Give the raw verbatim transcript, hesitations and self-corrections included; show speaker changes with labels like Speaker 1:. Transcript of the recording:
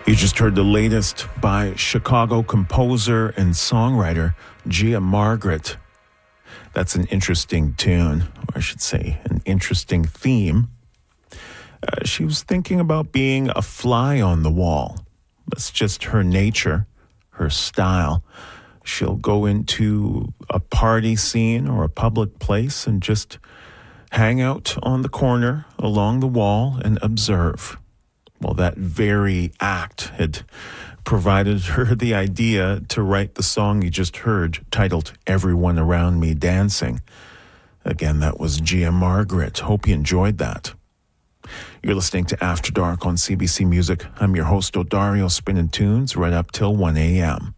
Speaker 1: You just heard the latest by Chicago composer and songwriter Gia Margaret. That's an interesting tune, or I should say, an interesting theme. Uh, she was thinking about being a fly on the wall. That's just her nature, her style. She'll go into a party scene or a public place and just hang out on the corner along the wall and observe. Well, that very act had provided her the idea to write the song you just heard, titled Everyone Around Me Dancing. Again, that was Gia Margaret. Hope you enjoyed that. You're listening to After Dark on C B C Music. I'm your host, Odario, spinning tunes right up till one a.m.